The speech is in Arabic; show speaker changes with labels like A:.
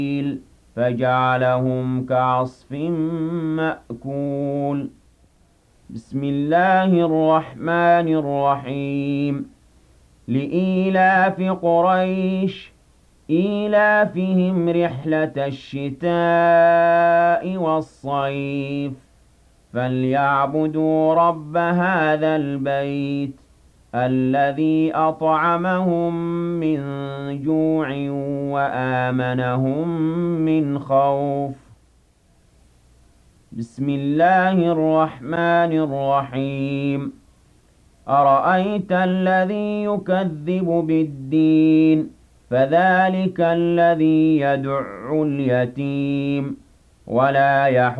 A: فجعلهم كعصف مأكول بسم الله الرحمن الرحيم لإيلاف قريش إيلافهم رحلة الشتاء والصيف فليعبدوا رب هذا البيت الذي أطعمهم من جوع وآمنهم من خوف بسم الله الرحمن الرحيم أرأيت الذي يكذب بالدين فذلك الذي يدع اليتيم ولا يحض